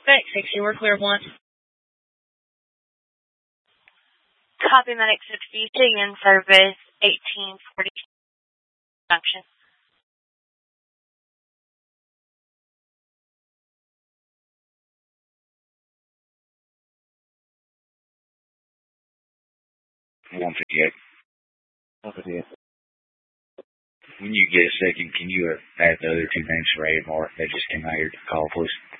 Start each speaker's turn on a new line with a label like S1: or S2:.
S1: Medic 6, you were clear 1.
S2: Copy, Medic 60, staying in service 1840 junction.
S3: When you get a second, can you add the other 2 names for AMR that just came out here to call, please?